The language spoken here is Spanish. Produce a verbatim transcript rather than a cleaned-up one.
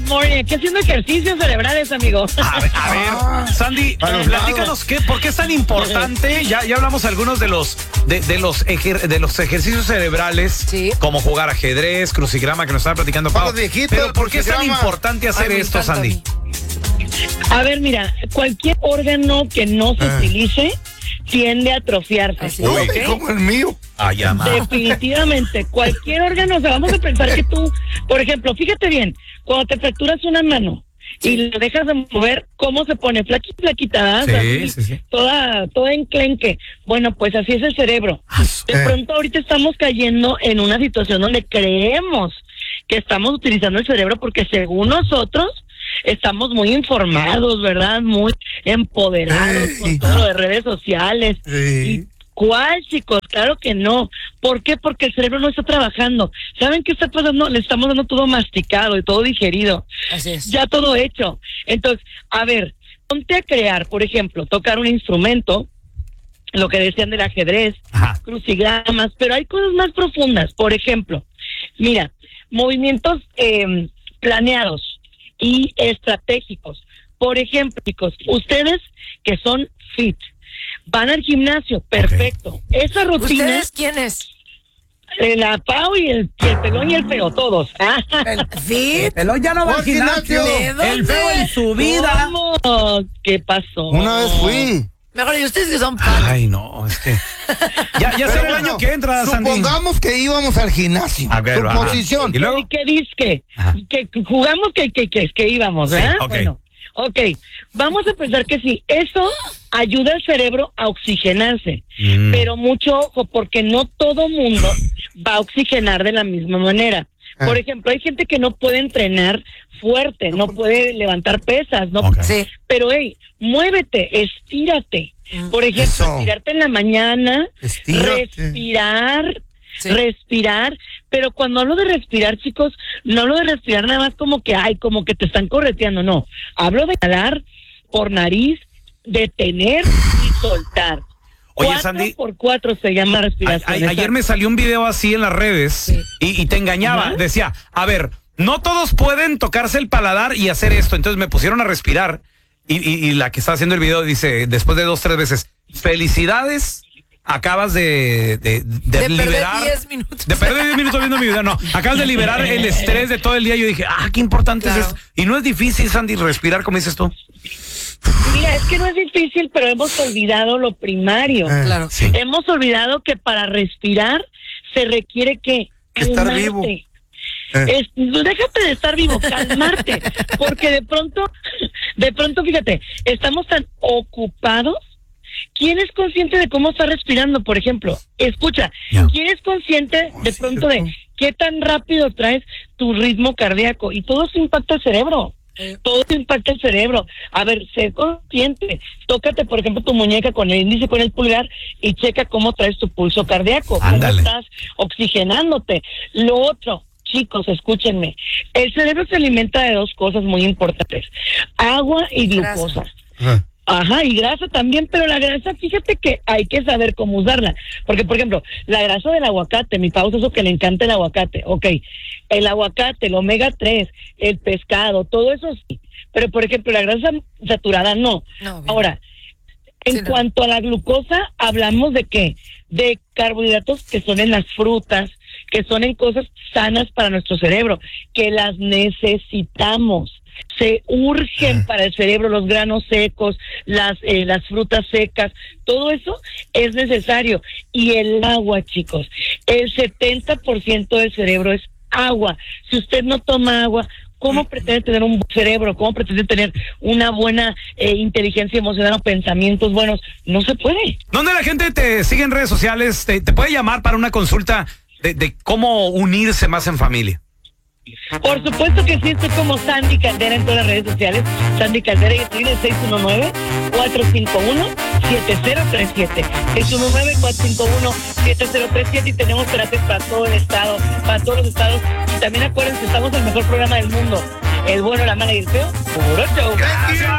morning. Aquí haciendo ejercicios cerebrales, amigo. A ver, a ver Ah, Sandy, a los platícanos lados. qué, por qué es tan importante. Ya, ya hablamos algunos de los de, de los ejer- de los ejercicios cerebrales, Sí. como jugar ajedrez, crucigrama, que nos estaba platicando Para Pau. los viejitos, Pero el ¿por qué es tan crucigrama? importante hacer Ay, me esto, encanta a Sandy? mí. A ver, mira, cualquier órgano que no se Ah. utilice tiende a atrofiarse. Así es. Uy. Uy, como el mío. Ay, ama. Definitivamente, cualquier órgano, o sea, vamos a pensar que tú, por ejemplo, fíjate bien, cuando te fracturas una mano y la dejas de mover, ¿cómo se pone? Flaquita, flaquita, ¿verdad? Sí, Así, sí, sí. Toda, toda enclenque. Bueno, pues así es el cerebro. De Eh. pronto ahorita estamos cayendo en una situación donde creemos que estamos utilizando el cerebro porque según nosotros estamos muy informados, ¿verdad? Muy empoderados Ey. con todo lo de redes sociales. Sí. ¿Cuál, chicos? Claro que no. ¿Por qué? Porque el cerebro no está trabajando. ¿Saben qué está pasando? Le estamos dando todo masticado y todo digerido. Así es. Ya todo hecho. Entonces, a ver, ponte a crear, por ejemplo, tocar un instrumento, lo que decían del ajedrez, Ajá. crucigramas, pero hay cosas más profundas. Por ejemplo, mira, movimientos eh, planeados y estratégicos. Por ejemplo, chicos, ustedes que son fit, van al gimnasio, perfecto. Esa rutina, ¿Ustedes quiénes? eh, la Pau y el, y el pelón y el feo, todos. El fit. Pelón ya no va al ¿Cuál gimnasio? gimnasio. ¿De dónde? El feo en su vida. ¿Cómo? ¿Qué pasó? Una vez fui. Mejor, ¿y ustedes que son padres? Ay, no, es que ya, ya Pero será el bueno, año que entra, Sandy. supongamos que íbamos al gimnasio. A ver, Tu ajá. posición. ¿Y luego? ¿Y qué disque? Ajá. Que jugamos que, que, que, que íbamos, Sí, ¿verdad? ok. Bueno, ok. Vamos a pensar que sí. Eso ayuda al cerebro a oxigenarse. Mm. Pero mucho ojo, porque no todo mundo va a oxigenar de la misma manera. Por Ah. ejemplo, hay gente que no puede entrenar fuerte, no puede levantar pesas, no. Ok. Sí. Pero hey, muévete, estírate. Por ejemplo, Eso. estirarte en la mañana, Estírate. respirar, Sí. respirar. Pero cuando hablo de respirar, chicos, no hablo de respirar nada más como que, ay, como que te están correteando, no. Hablo de inhalar por nariz, detener y soltar. Oye, cuatro Sandy. por cuatro se llama A- respiración. a- ayer me salió un video así en las redes Sí. y, y te engañaba. Ajá. Decía, a ver, no todos pueden tocarse el paladar y hacer esto. Entonces me pusieron a respirar y, y- y la que está haciendo el video dice, después de dos, tres veces, felicidades, acabas de, de, de De perder liberar... diez minutos. De perder diez minutos viendo mi video, no. Acabas de liberar el estrés de todo el día. Yo dije, ah, qué importante Claro. es esto. Y no es difícil, Sandy, respirar, como dices tú. Mira, es que no es difícil, pero hemos olvidado lo primario. Eh, Claro. Sí. Hemos olvidado que para respirar se requiere que Estar calmarte. vivo. Eh. Es- no, déjate de estar vivo, calmarte, porque de pronto, de pronto, fíjate, estamos tan ocupados. ¿Quién es consciente de cómo está respirando, por ejemplo? Escucha, Ya. ¿quién es consciente de sí, pronto de cierto. qué tan rápido traes tu ritmo cardíaco? Y todo eso impacta el cerebro. Eh. Todo eso impacta el cerebro. A ver, sé consciente. Tócate, por ejemplo, tu muñeca con el índice, con el pulgar y checa cómo traes tu pulso cardíaco. Ándale. Cómo estás oxigenándote. Lo otro, chicos, escúchenme. El cerebro se alimenta de dos cosas muy importantes. Agua y glucosa. eh. Ajá, y grasa también, pero la grasa, fíjate que hay que saber cómo usarla. Porque, por ejemplo, la grasa del aguacate, mi pausa, eso que le encanta el aguacate, ok. El aguacate, el omega tres, el pescado, todo eso sí. Pero, por ejemplo, la grasa saturada no. No, bien. Ahora, en Sí, no. cuanto a la glucosa, hablamos de qué? De carbohidratos que son en las frutas, que son en cosas sanas para nuestro cerebro, que las necesitamos. Se urgen Ah. para el cerebro los granos secos, las eh, las frutas secas, todo eso es necesario. Y el agua, chicos, el setenta por ciento del cerebro es agua. Si usted no toma agua, ¿cómo pretende tener un buen cerebro? ¿Cómo pretende tener una buena eh, inteligencia emocional o pensamientos buenos? No se puede. ¿Dónde la gente te sigue en redes sociales? ¿Te, te puede llamar para una consulta de, de cómo unirse más en familia? Por supuesto que sí, estoy como Sandy Caldera en todas las redes sociales. Sandy Caldera y estoy en el seis uno nueve, cuatro cinco uno, siete cero tres siete. seis uno nueve, cuatro cinco uno, siete cero tres siete y tenemos terapias para todo el estado, para todos los estados. Y también acuérdense, estamos en el mejor programa del mundo. El bueno, la mala y el feo. Puro show.